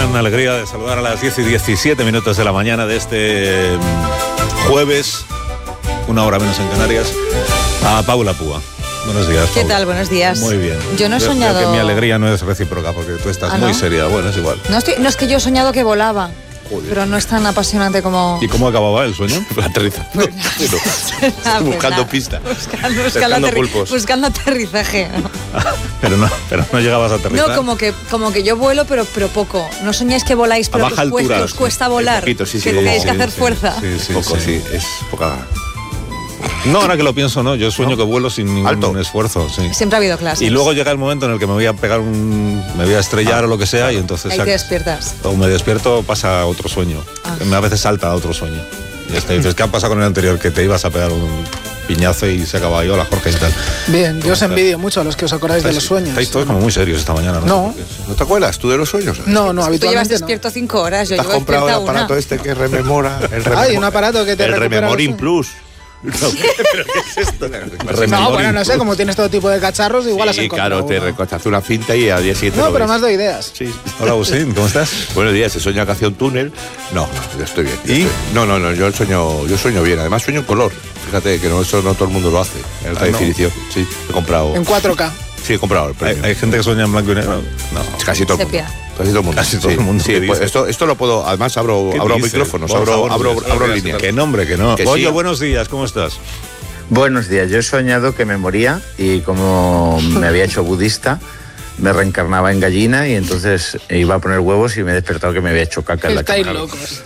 gran alegría de saludar a las 10:17 de la mañana de este jueves, 1 hora menos en Canarias, a Paula Púa. Buenos días, Paula. ¿Qué tal? Buenos días. Muy bien. Yo no he soñado... Creo que mi alegría no es recíproca, porque tú estás muy seria. Bueno, es igual. No es que yo he soñado que volaba. Joder. Pero no es tan apasionante como... ¿Y cómo acababa el sueño? Aterrizando. Buscando pistas. Buscando pulpos. Buscando aterrizaje. pero no llegabas a aterrizar. No, como que yo vuelo, pero poco. No soñáis que voláis, pero que os cuesta volar. Poquito, sí, que tenéis que hacer fuerza. Sí, es poca... No, ahora que lo pienso, no. Yo sueño que vuelo sin ningún esfuerzo. Sí. Siempre ha habido clases. Y luego llega el momento en el que me voy a pegar me voy a estrellar o lo que sea, y entonces... Ahí te despiertas. O me despierto, pasa a otro sueño. A veces salta a otro sueño. Y dices, ¿qué ha pasado con el anterior? Que te ibas a pegar un piñazo y se acaba. Hola, Jorge, y tal. Bien, yo os envidio mucho a los que os acordáis de los sueños. Estáis todos como muy serios esta mañana, ¿no? ¿No te acuerdas tú de los sueños? No, habitualmente tú llevas despierto 5 horas, yo llevo despierta 1. ¿Has comprado el aparato este que rememora? Hay un aparato que te el Rememorin Plus. No, ¿pero qué es esto? No, bueno, no sé, como tienes todo tipo de cacharros, igual has encontrado. Claro, te hace una cinta y al día siguiente. No, pero más doy ideas. Sí. Hola, Agustín, ¿cómo estás? Buenos días, ¿se sueña que hace un túnel? No, yo estoy bien. ¿Y? No, yo sueño bien. Además sueño en color. Fíjate que eso no todo el mundo lo hace. En alta definición. Sí, he comprado. En 4K. Sí, he comprado el premio. ¿Hay gente que sueña en blanco y negro? No. Casi todo el mundo. Casi todo el mundo. Sí, pues esto lo puedo. Además abro micrófonos, abro líneas. Qué nombre, que no. Oye, sí. Buenos días, ¿cómo estás? Buenos días, yo he soñado que me moría y como me había hecho budista, me reencarnaba en gallina y entonces iba a poner huevos y me he despertado que me había hecho caca en la cama. Estáis locos.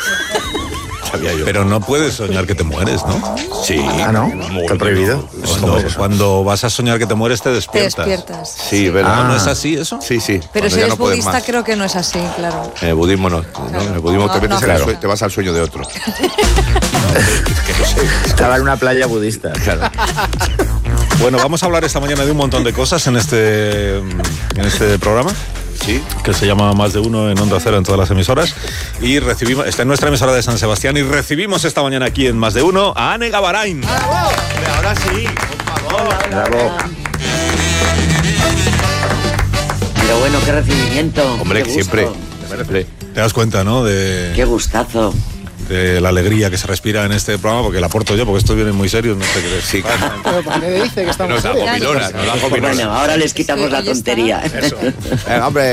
Pero no puedes soñar que te mueres, ¿no? Sí. Ah, ¿no? ¿Está prohibido? Cuando vas a soñar que te mueres, te despiertas. Te despiertas. Sí, ¿verdad? ¿No es así eso? Sí. Pero si eres budista, creo que no es así, claro. En el budismo no. En el budismo te vas al sueño de otro. Estaba en una playa budista. Claro. Bueno, vamos a hablar esta mañana de un montón de cosas en este programa. Sí. Que se llama Más de Uno en Onda Cero en todas las emisoras. Y recibimos, está en nuestra emisora de San Sebastián, y recibimos esta mañana aquí en Más de Uno a Ane Gavarain. ¡Bravo! Ahora sí, por favor. Bravo. Pero bueno, qué recibimiento. Hombre, qué siempre. Te das cuenta, ¿no? Qué gustazo. De la alegría que se respira en este programa, porque la aporto yo, porque estos vienen muy serios, no sé qué decir. Sí, claro. Pero ¿por qué dice que estamos serios? No da gominolas. Bueno, ahora les quitamos la tontería. Eso. Hombre.